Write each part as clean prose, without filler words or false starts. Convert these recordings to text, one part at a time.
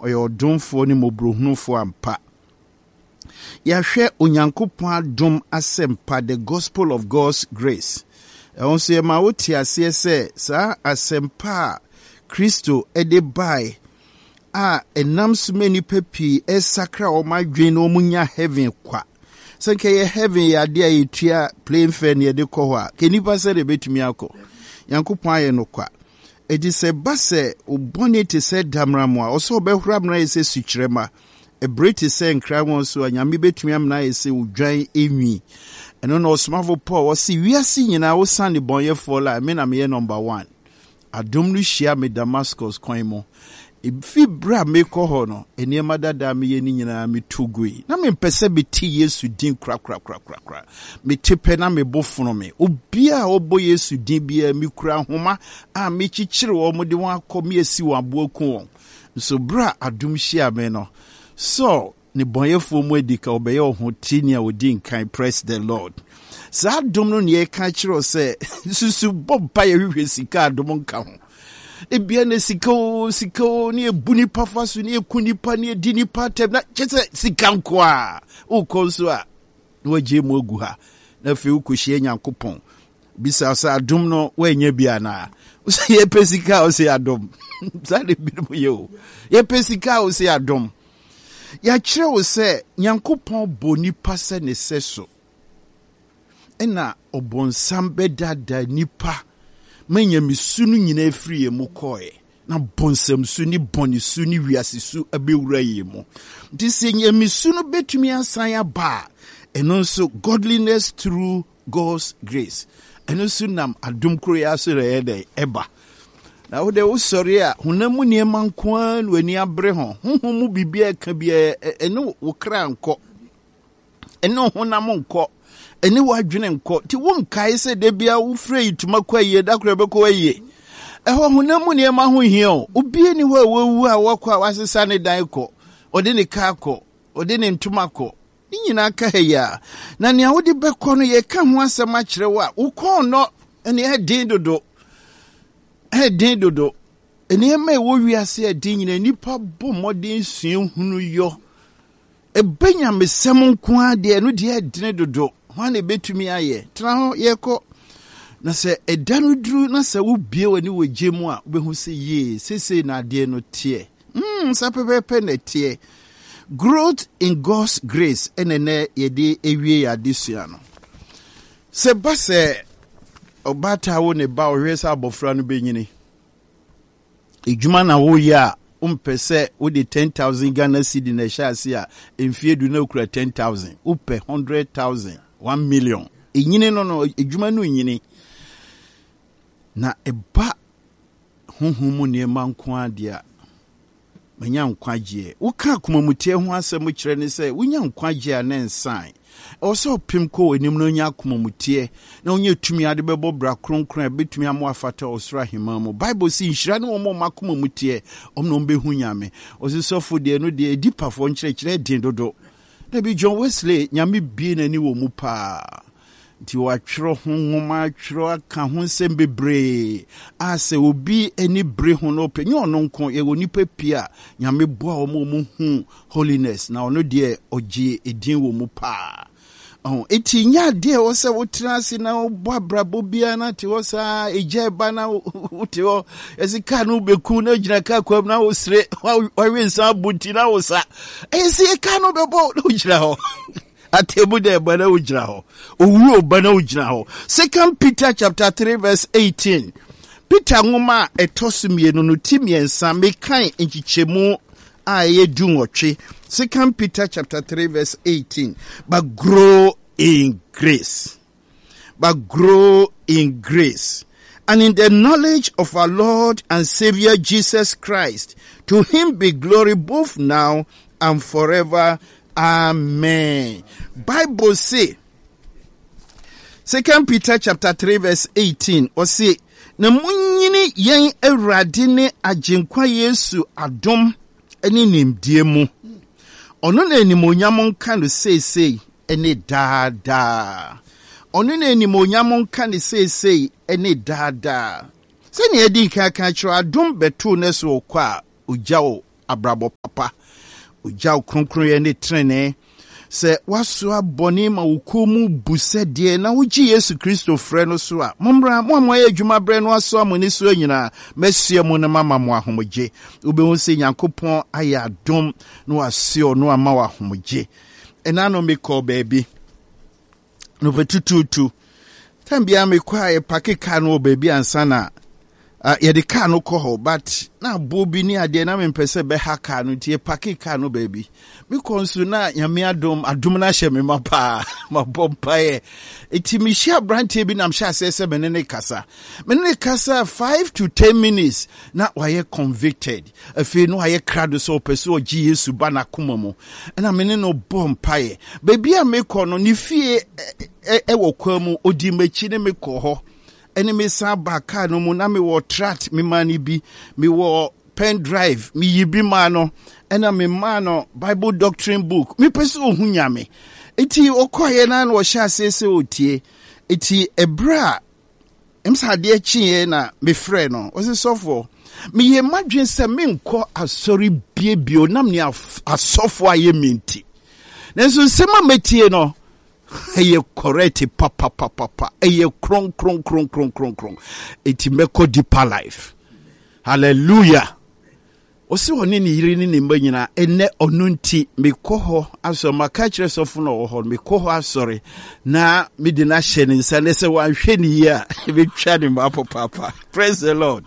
oyo domfo ni mobrohunufo ampa. Yahwe onyankopon adom asempa, the gospel of God's grace. Onso ye ma woti ase se sa asempa Kristo ede bai enam sume nipa pii esakra o madwen no munya heaven kwa. Sanke ye heaven ya de ayetua plain fair ne de ko ho a kenipa se de betumi akọ. Yankopon aye no kwa. Edi se base obone te se damramu a oso obehura mra ese sukyerema. Ebrete se nkra won so anyame betumi amna ese udwan enwi. Eno no osmavo Paul wasi wiase nyina wo sane bonyefo la me na me number 1. Adom no hia me Damascus kwan mo. Ifi bra me ko ho no eniema dada me ye ni nyina me tugui. Na me pese beti Yesu din kra. Me tepe na me bofuno me. Obia obo Yesu din bia me kura homa a me chichire wo mo de won akọ me asi wo aboku won. So bra adom hia me no. So ni bonyefo mu edika obeye ho tini a odin kan, praise the Lord. Sa adom no ne ka kire se susu bompa ye hwehwe sika adom nka ho. Ebia ne sika ni ebuni pafaso ni ekunipa ni edini patem na chese sika nko a ukonso a waje mu agu ha na fe ukohie Nyankopon bisa sa adom no wanya bia na so ye pesika o se adom sa de bi mo ye o ye pesika o se adom ya kire o se Nyankopon boni pase ne seso ena obonsam bedada nipa manya misunu nyina afiri ye mu koe na bonsam su ni boni su ni wiase su abewura ye mu dise nya misunu betumi asan aba eno so godliness through God's grace eno so nam adom kro ya so re de eba na wo de wo sori a hunamu ne mankwan wani abre ho honhom bibia ka bia eno wo kra nko eno honam nko eni wadwene nko ti won kai se de bia wo frɛ ituma kwa yie da kra be ko yie ɛhɔ hunamu ne ma ho hia o obi ani ho awu a wakɔ wasesa ne dan kɔ ɔde ne ka kɔ ɔde ne ntuma kɔ ni nyina ka ya na ne awode bɛkɔ no ye ka ho asɛm akyerɛ wo a wo kɔ no ene ɛdin dodo ene ma wo wiase ɛdin nyina nipa bɔ modern suen hunu yo ebenya mesɛm nko ade no de ɛdin dodo wane betumi aye tra ho yeko na se edanu duru na se wo bie wani wo gemu a wo behu se ye sese na ade no tie sa pepepe na tie growth in God's grace enene yede ewie ya desua no se ba se obata wo ne ba ohwesa abofra no benyini ejuma na wo ya umpese wo de 10,000 Ghana cedi na shasi a emfie du na okura 10,000 upe 100,000 1 million. Enyine no ejuma no nyine. Na eba honhom ne manko ade a manya nkwaje. Wo ka komamutie ho asem kire ne se wonya nkwaje a na nsan. Also pim ko enim no nya komamutie na wonya tumi ade bebo bra kronkron betumi amo afata osra hemamu. Bible si nhira ne wo mo makomamutie omno mbehu nyame. Osisofo de no de edipafo nkire din dodo. Debi John Wesley nyame bie nani wo mu pa nti watwero honhoma atwero aka ho nsem bebre ase obi ani bre ho no pe nyo no nko ye woni papia nyame boa wo mu hu holiness na ono de ogie edin wo mu pa eti nya de wo se wotra si na obo abrabo bia na te wo sa eje ba na wote wo esika no beku na gyina ka kwam na wo sire wa wensa buti na wo sa esika no bebo no gyina ho atebu de ba na wo gyina ho owu ba na wo gyina ho. 2 Peter chapter 3 verse 18 Peter ngoma etosumienu no timiensa mekan enchichemu aye dunwotwe. 2 Peter chapter 3 verse 18 but grow in grace and in the knowledge of our Lord and Savior Jesus Christ. To him be glory both now and forever. Amen. Bible say 2 Peter chapter 3 verse 18 or say na munyini yen awurade ne agenkwa Yesu adom ene nimdie mu ono na animonyam nka no seesei ene dada ono na animonyam nka no seesei ene dada se ne edi nka ka kiro adom beto ne so kwa ogyawo abrabo papa ugya kronkron ye ne trene se waso abone ma wokomu buse de na wogi Yesu Kristo frɛ no so a momra mo ye adwuma brɛ no aso amoni so nyina mesie mo ne mama mo ahomgye obehu se Nyankopɔn ayɛ adom no asio no ama wa ahomgye ena no me call baby no betututu tambia me kwa ye pakeka no baby ansana ye de car no ko but na bobi ni ade na me pese be ha car no tie pake car no baby me konsu na nyame adom na hye me mapa mabompa ye eti me hia brante bi na mhya sese me ne kasa 5 to 10 minutes na waye convicted afi no waye krado so pese o gi Yesu ba na koma mu na me ne no bompa ye baby a me ko no ni fie wo kwa mu odi machi ne me ko ho enemy saba car no mu na me wo tract me mani bi me wo pen drive me yibi mano ena me mano Bible doctrine book me pese ohunya me eti okoye na wo hya sese otie eti ebra emsa de chie na me frɛ no wo se sofo me ye madwen se me nko asori biebio nam ne asofo aye minti nenso sema metie no eye correct papa eye kron eti meko deeper life hallelujah osi woni ni yiri ni mba nyina ene onunti mekoho aso maka kire sofo no wo ho mekoho asori na me di na hye ni nsa ne se wan hwe ni ya be twa ni ma papa praise the Lord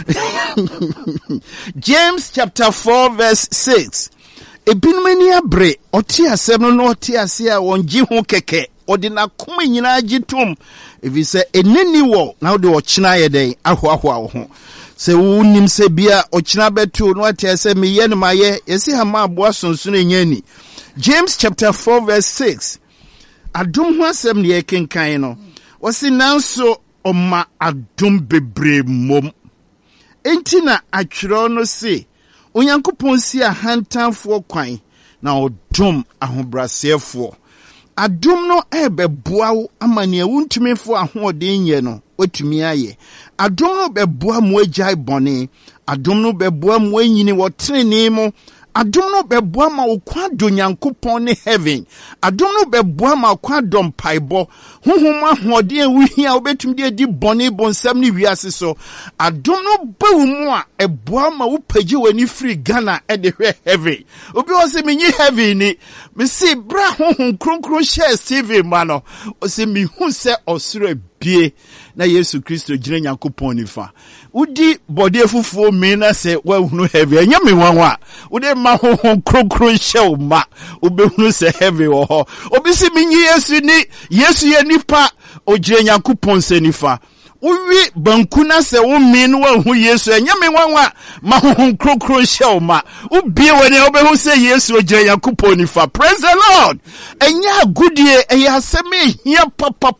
James chapter 4 verse 6 ebinumani abre oti asem no oti ase a wonji ho keke odi na koma nyina gitum evi se eneni wo na odi ochina ye den ahoahoa wo ho se wonim se bia ochina betu no ati ase meye no maye yesi ha ma aboa sonsono nyani James chapter 4 verse 6 adom ho asem ne yekenkan no wasi nanso oma adom bebre mom enti na atwero no se Onyankopɔn si ahantanfo kwan na odom ahobrasefo adom no ebeboa wo amane awuntumefo ahoɔden ye no otumi aye adom no beboa mo agyae bɔne adom no beboa mo anyini wɔ trenee mu adom no beboa ma okwa do Nyankopɔn ne heaven adom no beboa ma okwa do mpaebɔ honhom ahoɔden wuhia obetum de di bɔne bonsam ne wiase so adom no bawu mu a eboa ma wo pagye wani free Ghana e de hwe heaven obi o se menyi heaven ni me se bra honhom kronkron share Steven ma no o se mi hu se osoro bie na Yesu Kristo gire Nyankopɔn nifa udi body fufuo me na se wa hunu heaven anya me wanwa udi ma honhom kronkron share ma obehunu se heaven wo ho obi se menyi Yesu ni Yesu ye nipa o gire Nyankopɔn se nifa uwi bankuna se wo minu wa hu Yesu enyame wanwa ma honhom krokro hyew ma ubie woni obehu se Yesu ogire Yakupon nifa praise the Lord enya agudie eya aseme hia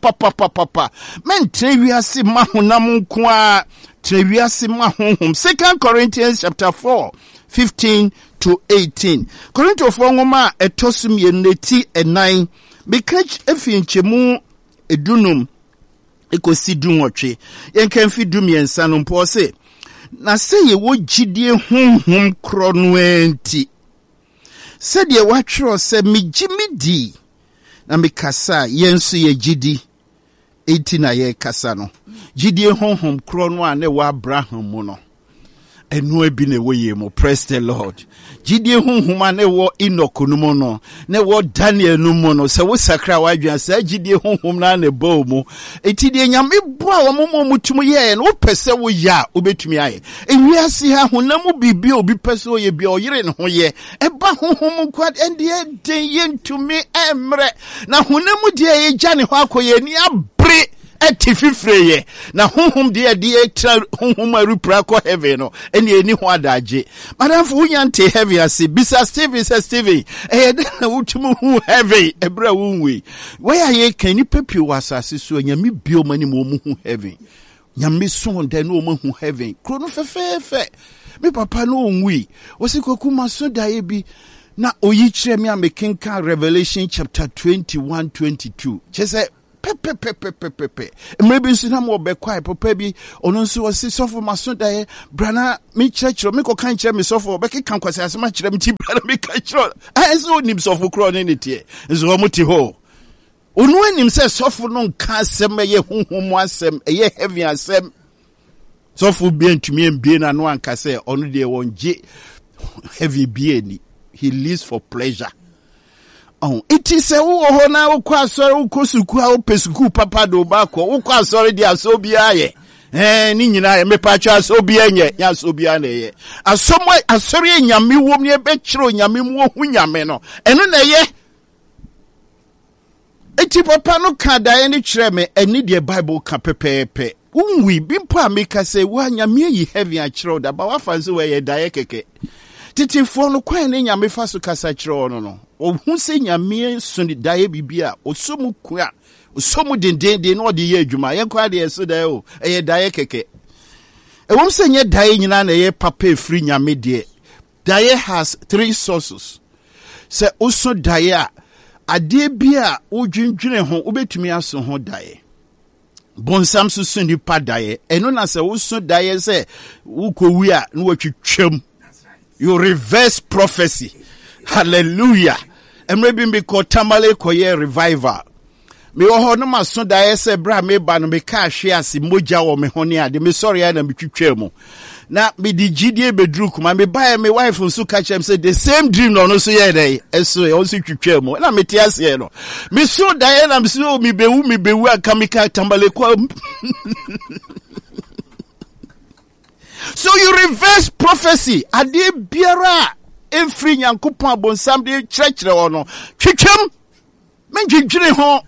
papa men trewiase ma honam nko a trewiase ma honhom 2 Corinthians chapter 4 15 to 18 Corinthians ngoma etosum yeneti enan bekach efinchemu edunum ekosi dunwotwe yenkan fi dum yensa no mpo se na se ye wo gidie honhom kro no enti se de watwero se migimidi na mikasa yenso ye gidi enti na ye kasa no gidie honhom kro no a ne wa Abraham mu no enu ebi ne wo ye mo praise the Lord gidie honhom ne wo Enoch no mo no ne wo Daniel no mo no se wo sakra wadwan se gidie honhom na ne ba mu eti de nyame bo a wo mo mutum ye no pese wo ya obetumi aye ewiase ha honam bibi obi pese wo ye bia oyire ne ho ye eba honhom kwad ende den ye ntumi emre na honam de ye gya ne ho akoye ni abre etififreye na honhom de etra honhom arupra ko heaven no eni ho adaje madam fu nyante heaven ase bisa Steven na wutumu hu heaven ebra wunwe where ye kan ni pepi wasase so nyame biomani mo mu hu heaven nyame so nda no mo hu heaven krono fefefe me papa no onwi osikoku maso dae bi na oyi kire me amekenka Revelation chapter 21-22 chese pepepepepepe. Maybe sinam will be quiet, baby, or no so was suffer my son die, Brana, me church, or make a kind chair, me suffer, Becky can't quite as much them tea, me catch. I saw him suffer crown in it here, is Romuti ho. Unwen himself suffer non can't send me a home once, a year heavy as them. Suffer being to me and being and one can say, only they won't heavy being. He lives for pleasure. Oh, it is a who now quite sorry, Kosuku, Pesuku, Papa do Bako, who quite sorry, they are so be I. Nina, me patcha so be any, yes, so be any. As somewhere, as sorry, Yami won't be a betro, Yami won't win Yameno. And then a year. Eti papa no ka da any treme, and need your Bible capepe. We bimpa make us say, one Yami heavy and chro, that but what fancy where ye die keke. Titi for no quine in Yamifa so casachro no. O who say Yami soon die bibia, or so mu quia, or so mu de no the year Juma, yanquadi so deo, a die keke. A won't say ye dying in an a papa free Yami dear. Dia has 3 sources. Say also dia, a dear beer, o drinking home, obey to me as so hot die. Bonsam so soon you pa die, and no as also die say, Uko we are no what you chum. You reverse prophecy. Hallelujah. And maybe me ko tamale koye revival. Me o no ma so da ese bra me ba no me ka hwe ase moja wo me hone ade me sorry na me twetwa mu. Na me di gidie bedru kuma me ba me wife nso ka chem say the same dream no so ye dey. Eso e onso twetwa mu. Na me tie ase no. Me so da na me so me bewu aka me ka tamale ko. So you reverse prophecy. Ade biara every Nyankopon abonsam de church ono. Twetwam men dwedwene ho.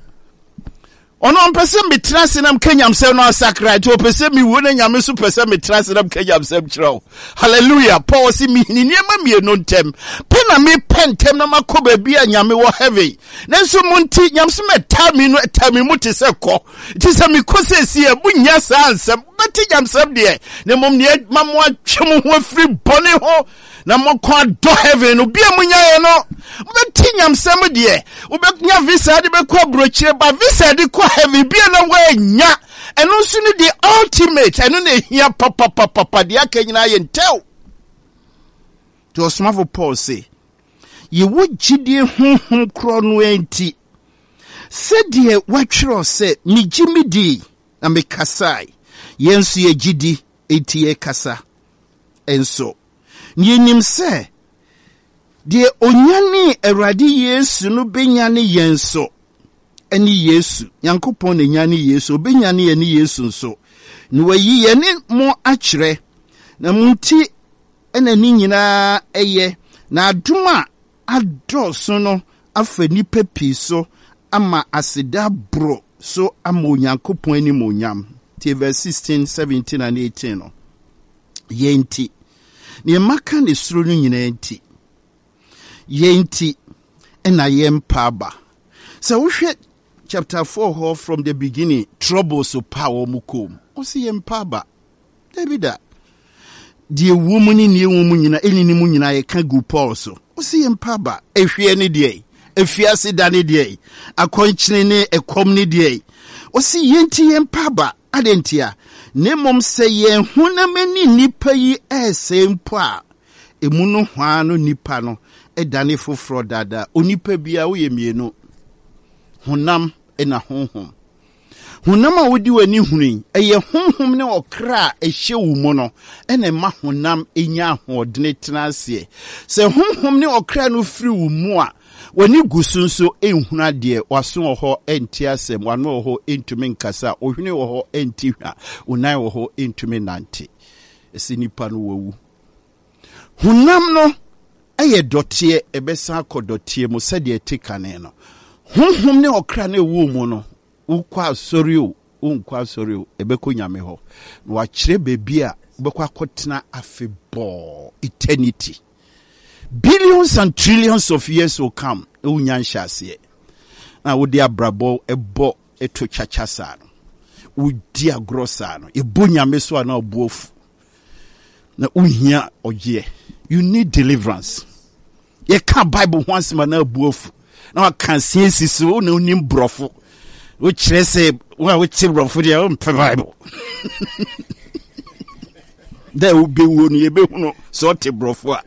Ono mpese me trase nam kanyam se no asakra to pese mi wo na nyame so pese me trase nam kanyam se mchro. Hallelujah. Paul si mi ni niema me no ntem. Pe na me pentem na makoba bia nyame wo heavy. Nanso munti nyam se meta mi no eta mi muti se ko. Ti se mi ko se si e bunya sa ansem. Beti nyam se de. Ne mom ne mamwa twem ho free bone ho. Na mo kwa do heaven no bia munya ye no. Beti nyam se de. Ubenya visa de be kwa brochire ba visa de kwa heavy bia na wa nya. Eno so ni the ultimate. Eno na hia papa de aka nyina ye ntel. To Osmafo Paul say, ye wo gidie honhom kro no enti. Said ye watchro say, mi jimidi na me kasai. Yensu ye gidi enti ye kasa. Enso. Ni nim say, de onyane Awurade Yesu no benyane yenso. Eni Yesu, Nyankopon ne nyane Yesu, benyane ye ni Yesu nso. Ni wayi ye ne mo akire. Na munti ena ni nyina eye na adoma adoso no afa nipa pi so ama aseda bro so ama Onyankopon ani monyam. Verse 16, 17 and 18 no. Yenti. Ni maka ne suro no nyina enti. Yenti ena yempaba. So we read chapter 4 from the beginning, troubles so power mukom. O si yempaba. David die woman ni woman nyina enini mu nyina ye ka gu Paul so. O si yempaba ehwe ne de. Efiase da ne de. Akonkyene ne ekom ne de. O si yenti yempaba adentia. Ne mom se ye hunamani nipa yi esempo a emu no hwa no nipa no edane foforo dada onipa bia wo ye mienu honam ena honhom honam a wodi wani hunu eye honhom ne okra ehye wo mu no ena ma honam enya hodene tenase se honhom ne okra no firi wo mu a wani gusunso enhuna de waso ho enti asem wano ho entumi nkasa ohwene ho enti hwa unan ho entumi nante esinipa no wawu honam no eye dotie ebesa akodotie mu sede etikane no honhom ne okra na ewu mu no ukwa asori unkwa asori ebeko nyame ho na wakire bebi a ubekwa akotena afebo eternity. Billions and trillions of years will come. Unyanshase. Na wodi abrabo ebo eto chachasa no. Wodi agrosa no. Ebo nyame so na obuofu. Na unhia oje. You need deliverance. Ye ka Bible once man na obuofu. Na wa kan siensi so na onim brofo. which say, well, which for their own Bible. There will be one ye be no sort of brofwa.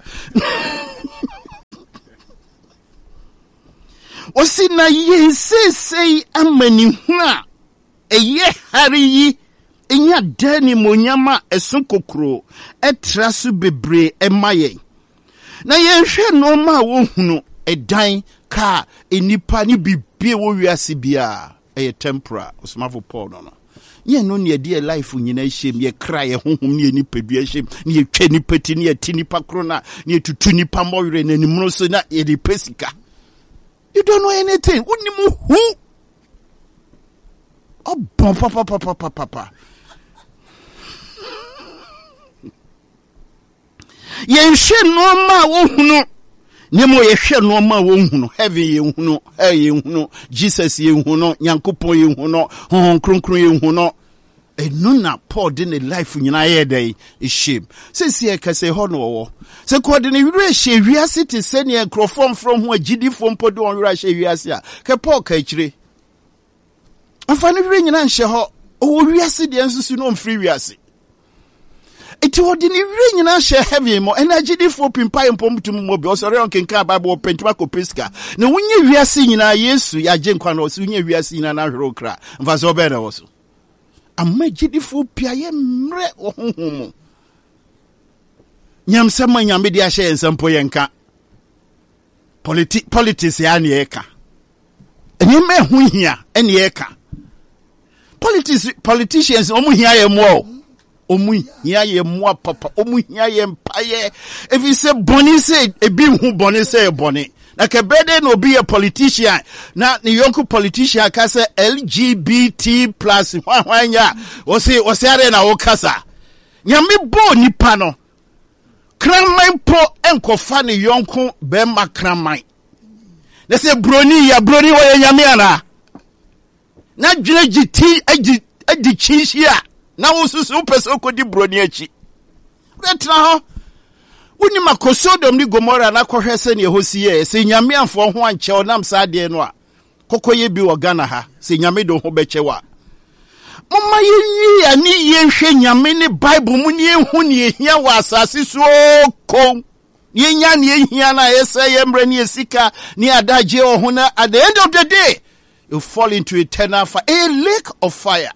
Osina ye say amani huna a ye hari ye enya dani monyama esunkokro etrasu bebre emaye. Na ye hwe no ma wo hunu edan ka enipa ni bibie wo wiase bia e tempera osmafo Paul no. Ye no ne de life nyina hiem ye kra ye honhom ne ni pedua hiem ne ye twa ni pati ne ye ti ni pakro na ne tutu ni pamowre na nimro so na ye de pesika. You don't know anything. Unimu who? Oh, papa. Ye she no ma wo hunu. Nemo ye she no ma wo hunu. Heaven ye hunu, hell ye hunu, Jesus ye hunu, Nyankopon ye hunu, hon kronkron ye hunu. Enuna Paul de ne life nyina ye dey is shame. Since ye ka say ho no wo. Se ko de ne wure hye wiase te se ne enkrofom from ho agidi fom podo on wure hye wiase a. Ke Paul ka kire. Afa ne wure nyina nhye ho. O wiase de ensusu no mfiri wiase. Eti wo de ne wure nyina hye heaven mo energy fo pimpa empomtum mo bi osore on kenka Bible pentima ko peska. Ne wonye wiase nyina Yesu ya je nkwa no so wonye wiase nyina na hwere okra. Mfa so be na wo so. Amagidifo pia ye mre ohunhum nyamsema nyame de ahye ensampo yenka politics ya ne eka enime hu hia ene eka politicians omu hia ye mo omu hia ye mo papa omu hia ye mpaye if you say boni say ebi hu boni say boni na kebede no be a politician na ni yonku politician ka say LGBT+ hwanya wose are na wo kasa nyame bo nipa no kraman po enkofa ni yonku be ma kraman na say broni wo nyame ana na dwene giti adi chinhia na wo susu pese okodi broni achi retra ho Uni makosodom ni Gomora na kohwese ne hosiye se nyame amfo ho anche onam saade no a kokoye bi wo Ghana ha se nyame do ho bechewa mama yi ani ye hwe nyame ne Bible mu ne hu ne ehia wa asase so ko ye nya ne ehia na yese ye mre ne esika ne adaje o ho na at the end of the day you fall into eternal fire, a lake of fire.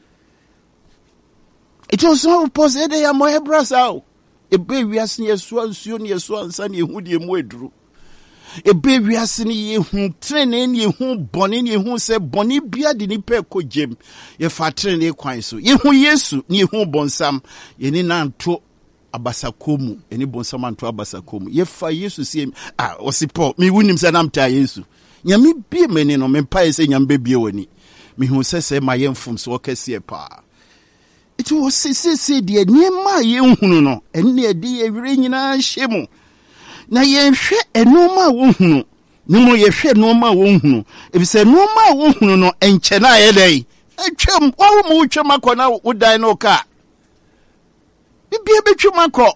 It was so posed ya mo hebrasa ebe wiase ye so ansuo ne so ansa ne hu de mu eduru ebe wiase ne ye hu trene ne ye hu bone ne ye hu se bone bia de ni pe ko jem ye fa trene kwan so ye hu Yesu ne ye hu bonsam ye ni nanto abasakomu eni bonsam anto abasakomu ye fa Yesu sie osipo mi wunim se nam ta Yesu nyame bie meni no me pa se nyame bie wani mi hu se ma ye mfum so kase pa. It was say dear near my young no, and near dear ring shemu. Na ye she a no ma won no more ye she no ma won. If say no ma won no, and chena a day. A chum, all mucha macona would die no car. Be a bit chumaco.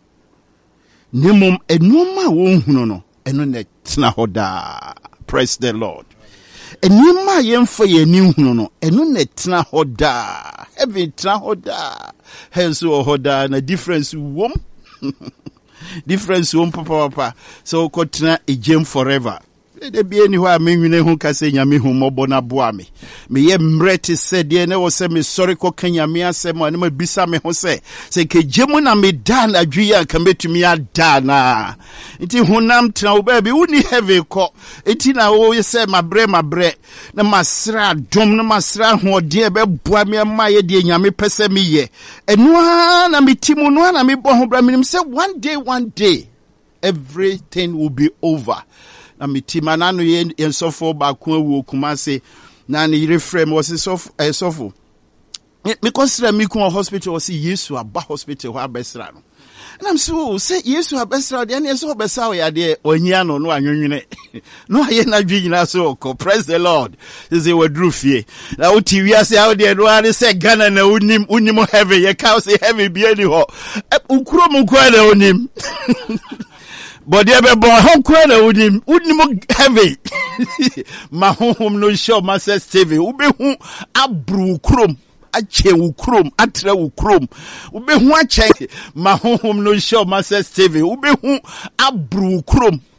Nimum a no ma won no, and no net snahoda. Praise the Lord. And you my young for ye new no, and no net snahoda. Heavy trahoda. Hence hoda and a difference womb. Difference womb papa. So kotna a gem forever. There be anywhere me who can say nyame hu mobona boame. Me ye mreti said ye never say me sorry ko kenya me asem and me bisa me ho say ke gemu na me dan adwia kan betumi ada na. Nti honam tena wo ba bi woni heavy ko. Enti na wo say mabre na masra dom na masra hoode be boa me ma ye de nyame pese me ye. Eno na me timu no na me bo ho bra me say one day everything will be over. Na mitima nanu ye sofo ba ko awu Kumase na ne reframe was sofo me consider me ko hospital was Yesu aba hospital ho abesra no na am so say Yesu abesra de na so obesa ya de ohia no anwunwene no aye na dwunyina so ko. Praise the Lord. This is what drew fie na uti wiase how de no ani say Ghana na unim heavy ye ka say heavy bi ani ho ukuro mu kwa na unim. But they be born home quite unim heavy. ma honhom no show master Steven ubehu abru krom ache wo krom atra wo krom ubehu ache ma honhom no show master Steven ubehu abru krom